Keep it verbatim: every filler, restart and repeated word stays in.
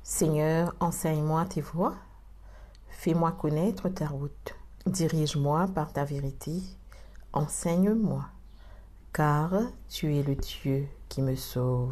Seigneur, enseigne-moi tes voies, fais-moi connaître ta route, dirige-moi par ta vérité, enseigne-moi, car tu es le Dieu qui me sauve.